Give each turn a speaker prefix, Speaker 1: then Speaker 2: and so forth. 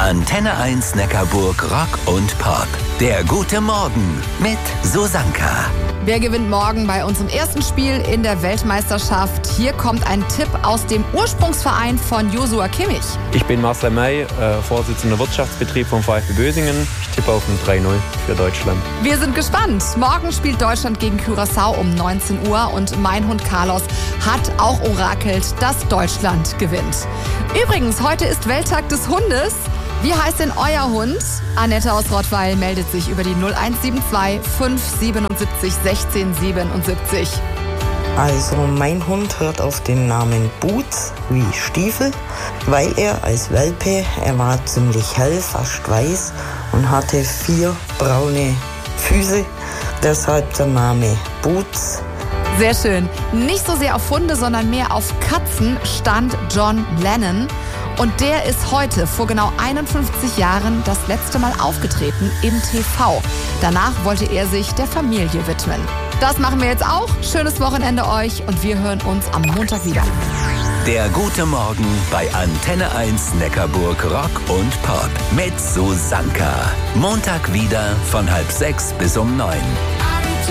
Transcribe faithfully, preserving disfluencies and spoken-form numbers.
Speaker 1: Antenne eins Neckarburg Rock und Pop. Der gute Morgen mit Susanka.
Speaker 2: Wer gewinnt morgen bei unserem ersten Spiel in der Weltmeisterschaft? Hier kommt ein Tipp aus dem Ursprungsverein von Joshua Kimmich.
Speaker 3: Ich bin Marcel May, äh, Vorsitzender Wirtschaftsbetrieb vom VfB Bösingen. Ich tippe auf ein drei null für Deutschland.
Speaker 2: Wir sind gespannt. Morgen spielt Deutschland gegen Curaçao um neunzehn Uhr und mein Hund Carlos hat auch orakelt, dass Deutschland gewinnt. Übrigens, heute ist Welttag des Hundes. Wie heißt denn euer Hund? Annette aus Rottweil meldet sich über die null eins sieben zwei fünf sieben sieben sechs sechs siebenundsiebzig.
Speaker 4: Also mein Hund hört auf den Namen Boots wie Stiefel, weil er als Welpe, er war ziemlich hell, fast weiß und hatte vier braune Füße, deshalb der Name Boots.
Speaker 2: Sehr schön. Nicht so sehr auf Hunde, sondern mehr auf Katzen stand John Lennon. Und der ist heute vor genau einundfünfzig Jahren das letzte Mal aufgetreten im T V. Danach wollte er sich der Familie widmen. Das machen wir jetzt auch. Schönes Wochenende euch und wir hören uns am Montag wieder.
Speaker 1: Der gute Morgen bei Antenne eins Neckarburg Rock und Pop mit Susanka. Montag wieder von halb sechs bis um neun.